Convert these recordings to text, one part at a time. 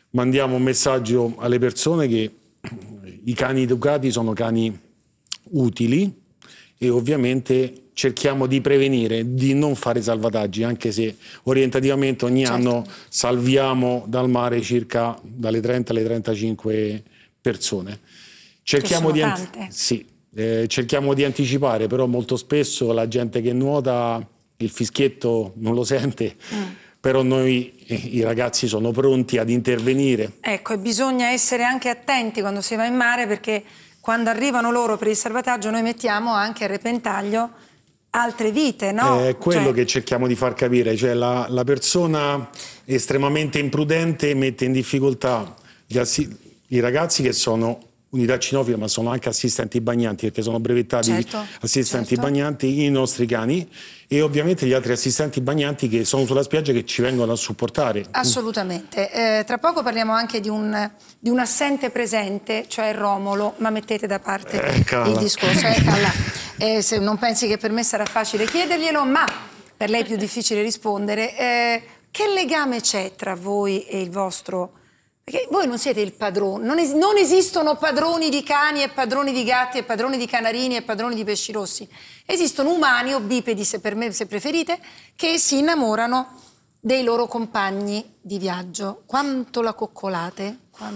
mandiamo un messaggio alle persone che i cani educati sono cani utili e ovviamente cerchiamo di prevenire, di non fare salvataggi, anche se orientativamente ogni anno salviamo dal mare circa dalle 30 alle 35 persone. Cerchiamo cerchiamo di anticipare, però molto spesso la gente che nuota il fischietto non lo sente, però noi, i ragazzi, sono pronti ad intervenire. Ecco, e bisogna essere anche attenti quando si va in mare, perché quando arrivano loro per il salvataggio noi mettiamo anche a repentaglio altre vite, no? È quello che cerchiamo di far capire, cioè la persona estremamente imprudente mette in difficoltà i ragazzi che sono unità cinofile, ma sono anche assistenti bagnanti, perché sono brevettati assistenti bagnanti, i nostri cani, e ovviamente gli altri assistenti bagnanti che sono sulla spiaggia, che ci vengono a supportare. Assolutamente. Tra poco parliamo anche di un assente presente, cioè Romolo, ma mettete da parte il discorso. Se non pensi che per me sarà facile chiederglielo, ma per lei è più difficile rispondere. Che legame c'è tra voi e il vostro... Perché voi non siete il padrone, non esistono padroni di cani e padroni di gatti e padroni di canarini e padroni di pesci rossi. Esistono umani o bipedi, se preferite, che si innamorano dei loro compagni di viaggio. Quanto la coccolate?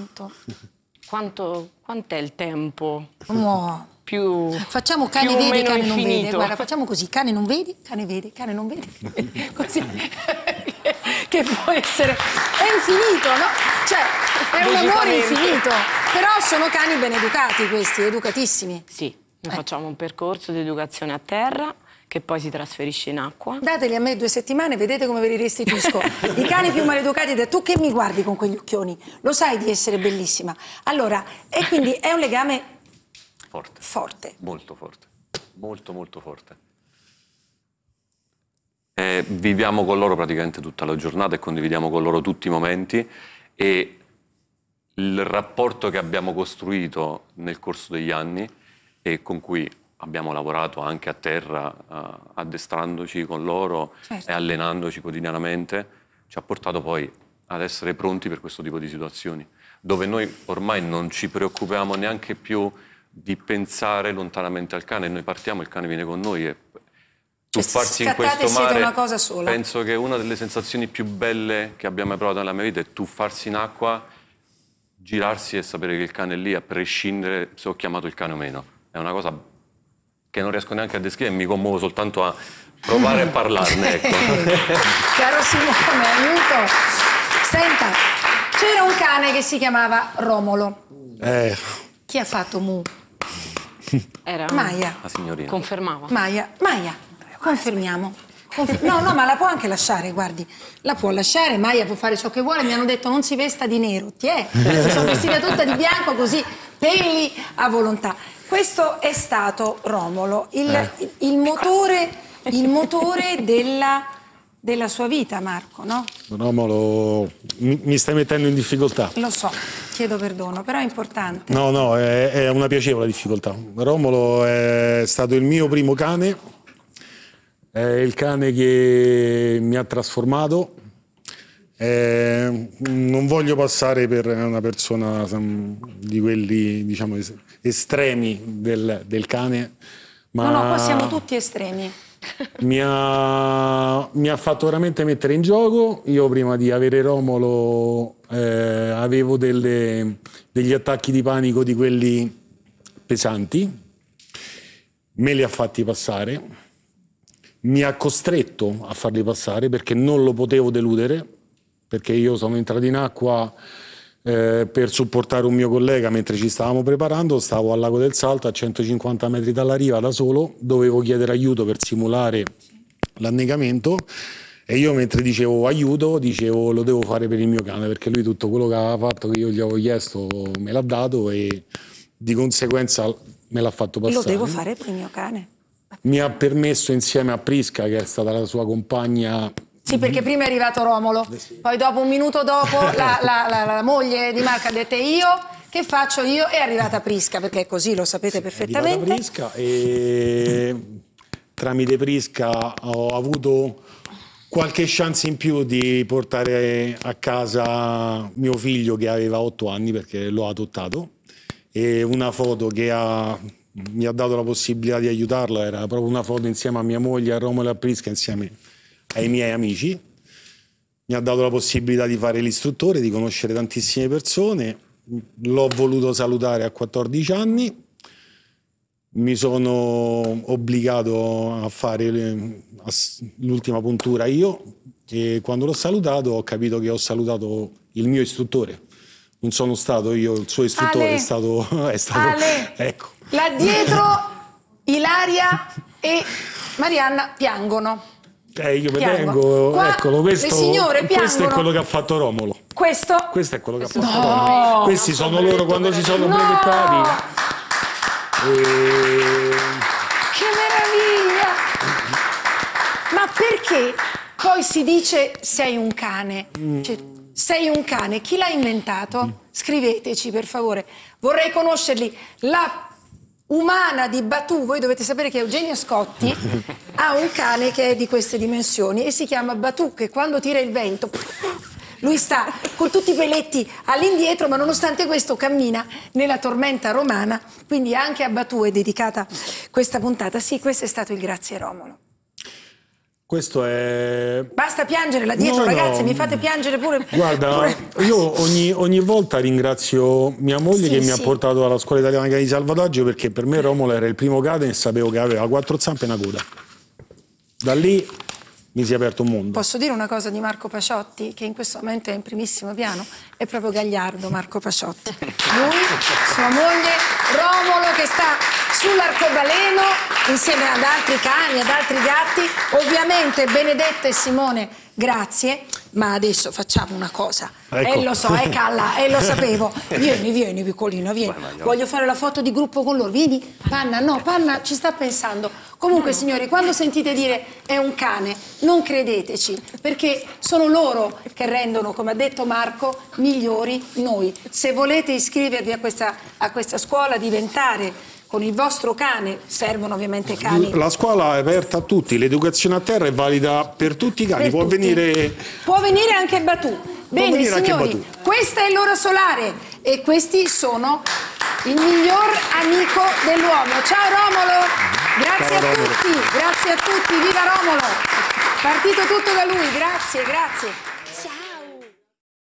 Quant'è il tempo? No. Facciamo cane vede, cane non vede. Guarda, facciamo così: cane non vedi, cane vede, cane non vede. Così. Che può essere... È infinito, no? Cioè, è un amore infinito. Però sono cani ben educati questi, educatissimi. Sì, noi facciamo un percorso di educazione a terra che poi si trasferisce in acqua. Dateli a me 2 settimane, vedete come ve li restituisco. I cani più maleducati, tu che mi guardi con quegli occhioni? Lo sai di essere bellissima. Allora, e quindi è un legame forte. Molto forte. Molto, molto forte. Viviamo con loro praticamente tutta la giornata e condividiamo con loro tutti i momenti, e il rapporto che abbiamo costruito nel corso degli anni e con cui abbiamo lavorato anche a terra, addestrandoci con loro e allenandoci quotidianamente, ci ha portato poi ad essere pronti per questo tipo di situazioni, dove noi ormai non ci preoccupiamo neanche più di pensare lontanamente al cane. Noi partiamo, il cane viene con noi e tuffarsi in questo mare, una cosa sola. Penso che una delle sensazioni più belle che abbia mai provato nella mia vita è tuffarsi in acqua, girarsi e sapere che il cane è lì, a prescindere se ho chiamato il cane o meno. È una cosa che non riesco neanche a descrivere, mi commuovo soltanto a provare a parlarne, ecco. Caro Simone, aiuto. Senta, c'era un cane che si chiamava Romolo. Chi ha fatto mu? Era Maia. La signorina. Confermava. Maia, confermiamo. No, ma la può anche lasciare, guardi. La può lasciare, Maia può fare ciò che vuole. Mi hanno detto non si vesta di nero. Mi sono vestita tutta di bianco, così peli a volontà. Questo è stato Romolo, il motore della sua vita, Marco, no? Romolo, mi stai mettendo in difficoltà. Lo so, chiedo perdono, però è importante. No, è una piacevole difficoltà. Romolo è stato il mio primo cane, è il cane che mi ha trasformato. Non voglio passare per una persona di quelli, diciamo, estremi del cane, ma No, qua siamo tutti estremi. mi ha fatto veramente mettere in gioco. Io prima di avere Romolo avevo degli attacchi di panico di quelli pesanti, me li ha fatti passare, mi ha costretto a farli passare perché non lo potevo deludere, perché io sono entrato in acqua per supportare un mio collega mentre ci stavamo preparando. Stavo al lago del Salto a 150 metri dalla riva da solo, dovevo chiedere aiuto per simulare l'annegamento e io mentre dicevo aiuto dicevo lo devo fare per il mio cane, perché lui tutto quello che aveva fatto, che io gli avevo chiesto, me l'ha dato e di conseguenza me l'ha fatto passare. Lo devo fare per il mio cane. Mi ha permesso, insieme a Prisca, che è stata la sua compagna. Sì, perché prima è arrivato Romolo, poi dopo, un minuto dopo, la moglie di Marco ha detto io, che faccio io? È arrivata Prisca, perché è così, lo sapete perfettamente. È arrivata Prisca e tramite Prisca ho avuto qualche chance in più di portare a casa mio figlio che aveva 8 anni perché l'ho adottato, e una foto che mi ha dato la possibilità di aiutarlo, era proprio una foto insieme a mia moglie, a Romolo e a Prisca, insieme ai miei amici. Mi ha dato la possibilità di fare l'istruttore, di conoscere tantissime persone. L'ho voluto salutare a 14 anni, mi sono obbligato a fare l'ultima puntura io, e quando l'ho salutato ho capito che ho salutato il mio istruttore. Non sono stato io il suo istruttore, Ale, è stato Ale, ecco. Là dietro Ilaria e Marianna piangono. Io vengo, Qua eccolo, questo, le signore piangono. questo è quello che ha fatto Romolo. Questo Questo è quello che ha fatto Romolo. Questi sono loro quando si sono brevettati. Che meraviglia! Ma perché poi si dice sei un cane? Cioè, sei un cane, chi l'ha inventato? Scriveteci per favore, vorrei conoscerli. La umana di Batù, voi dovete sapere che Eugenio Scotti ha un cane che è di queste dimensioni e si chiama Batù, che quando tira il vento lui sta con tutti i peletti all'indietro, ma nonostante questo cammina nella tormenta romana, quindi anche a Batù è dedicata questa puntata. Sì, questo è stato il Grazie Romolo. Questo è... Basta piangere là dietro, No, ragazzi, no. mi fate piangere pure. Guarda, io ogni volta ringrazio mia moglie che mi ha portato alla scuola italiana cani di salvataggio, perché per me Romolo era il primo cane e sapevo che aveva 4 zampe e una coda. Da lì mi si è aperto un mondo. Posso dire una cosa di Marco Paciotti, che in questo momento è in primissimo piano? È proprio gagliardo Marco Paciotti. Lui, sua moglie, Romolo che sta sull'arcobaleno insieme ad altri cani, ad altri gatti. Ovviamente Benedetta e Simone, grazie. Ma adesso facciamo una cosa. Ecco. Lo so, Calla, lo sapevo. Vieni piccolino, vieni. Voglio fare la foto di gruppo con loro. Vieni, Panna, no, Panna ci sta pensando. Comunque, signori, quando sentite dire è un cane, non credeteci, perché sono loro che rendono, come ha detto Marco, migliori noi. Se volete iscrivervi a questa scuola, diventare con il vostro cane, servono ovviamente cani. La scuola è aperta a tutti, l'educazione a terra è valida per tutti i cani, può venire anche Batù. Bene signori, questa è l'ora solare e questi sono il miglior amico dell'uomo. Ciao Romolo, grazie a tutti, viva Romolo, partito tutto da lui, grazie.